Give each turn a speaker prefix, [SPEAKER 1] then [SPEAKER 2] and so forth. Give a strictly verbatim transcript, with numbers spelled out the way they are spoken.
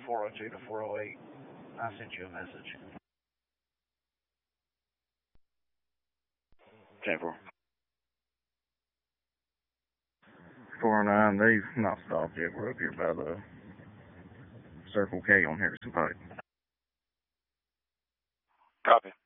[SPEAKER 1] four oh two to four oh eight. I sent you a message. ten four. four oh nine, they've not stopped yet. We're up here by the Circle K on Harrison Pike.
[SPEAKER 2] Copy.